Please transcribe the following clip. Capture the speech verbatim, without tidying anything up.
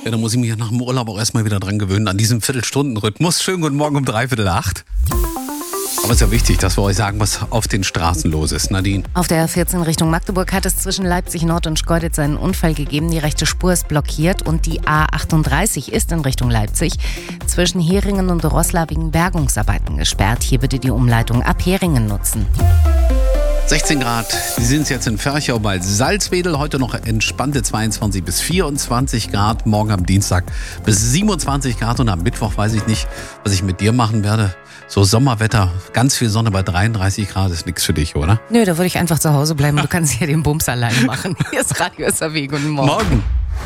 Ja, da muss ich mich ja nach dem Urlaub auch erstmal wieder dran gewöhnen, an diesem Viertelstundenrhythmus. Schönen guten Morgen um dreiviertel acht. Aber es ist ja wichtig, dass wir euch sagen, was auf den Straßen los ist. Nadine. Auf der A vierzehn Richtung Magdeburg hat es zwischen Leipzig Nord und Schkeuditz einen Unfall gegeben. Die rechte Spur ist blockiert und die A achtunddreißig ist in Richtung Leipzig zwischen Heringen und Roßla wegen Bergungsarbeiten gesperrt. Hier bitte die Umleitung ab Heringen nutzen. sechzehn Grad, Sie sind jetzt in Ferchau bei Salzwedel. Heute noch entspannte zweiundzwanzig bis vierundzwanzig Grad. Morgen am Dienstag bis siebenundzwanzig Grad. Und am Mittwoch weiß ich nicht, was ich mit dir machen werde. So Sommerwetter, ganz viel Sonne bei dreiunddreißig Grad ist nichts für dich, oder? Nö, da würde ich einfach zu Hause bleiben. Du kannst hier den Bums alleine machen. Hier ist Radio S R W. Guten Morgen. Morgen.